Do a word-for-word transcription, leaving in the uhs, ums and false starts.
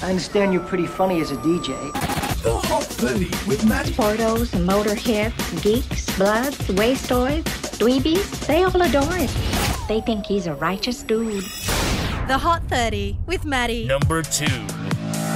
I understand you're pretty funny as a D J. The Hot thirty with Maddie. Portos, motorheads, geeks, bloods, wastoids, dweebies, they all adore him. They think he's a righteous dude. The Hot thirty with Maddie. Number two.